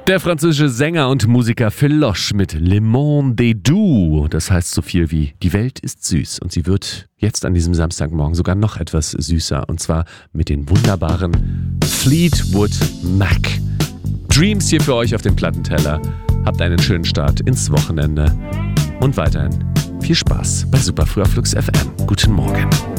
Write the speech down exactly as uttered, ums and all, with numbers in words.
Der französische Sänger und Musiker Phil Loche mit Le Monde est doux. Das heißt so viel wie die Welt ist süß. Und sie wird jetzt an diesem Samstagmorgen sogar noch etwas süßer. Und zwar mit den wunderbaren Fleetwood Mac. Dreams hier für euch auf dem Plattenteller. Habt einen schönen Start ins Wochenende. Und weiterhin viel Spaß bei Superfrüh auf Flux F M. Guten Morgen.